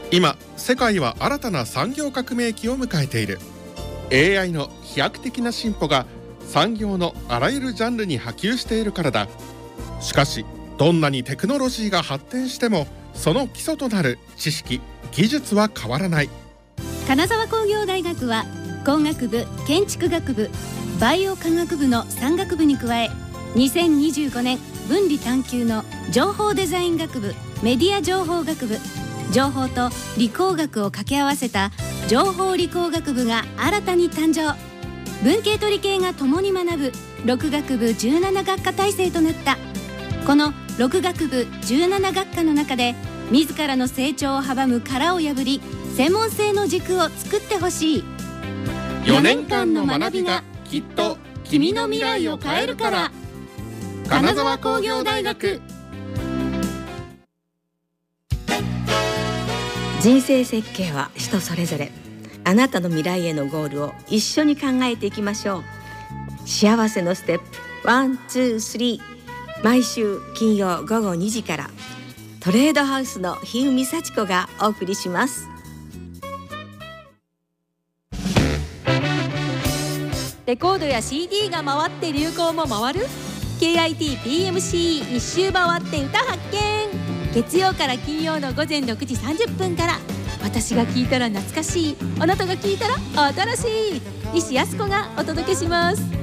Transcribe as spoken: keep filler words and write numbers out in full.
今世界は新たな産業革命期を迎えている。 エーアイ の飛躍的な進歩が産業のあらゆるジャンルに波及しているからだ。しかしどんなにテクノロジーが発展してもその基礎となる知識・技術は変わらない。 金沢工業大学は工学部、建築学部、バイオ科学部のさん学部に加え、にせんにじゅうごねん分離探究の情報デザイン学部、メディア情報学部、情報と理工学を掛け合わせた情報理工学部が新たに誕生。文系と理系が共に学ぶろく学部じゅうなな学科体制となった。このろく学部じゅうなな学科の中で自らの成長を阻む殻を破り、専門性の軸を作ってほしい。 よねんかんの学びがきっと君の未来を変えるから。金沢工業大学。 人生設計は人それぞれ。あなたの未来へのゴールを一緒に考えていきましょう。幸せのステップワン、ツー、スリー、毎週金曜午後にじからトレードハウスの日海幸子がお送りします。 レコードや シーディー が回って流行も回る ケーアイティーピーエムシー 一周回って歌発見。月曜から金曜の午前ろくじさんじゅっぷんから、私が聞いたら懐かしい、あなたが聞いたら新しい、西安子がお届けします。